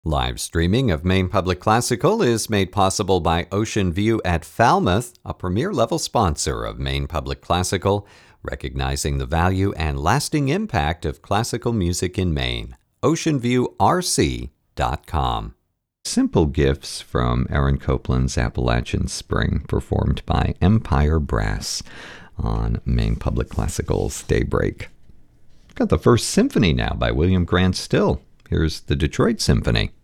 Live streaming of Maine Public Classical is made possible by Ocean View at Falmouth, a premier-level sponsor of Maine Public Classical, recognizing the value and lasting impact of classical music in Maine. OceanViewRC.com. Simple Gifts from Aaron Copland's Appalachian Spring, performed by Empire Brass on Maine Public Classical's Daybreak. Got the First Symphony now by William Grant Still. Here's the Detroit Symphony.